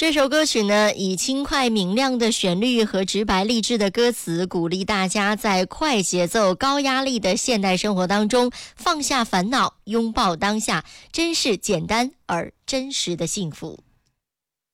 这首歌曲呢，以轻快明亮的旋律和直白励志的歌词，鼓励大家在快节奏、高压力的现代生活当中放下烦恼，拥抱当下，真是简单而真实的幸福。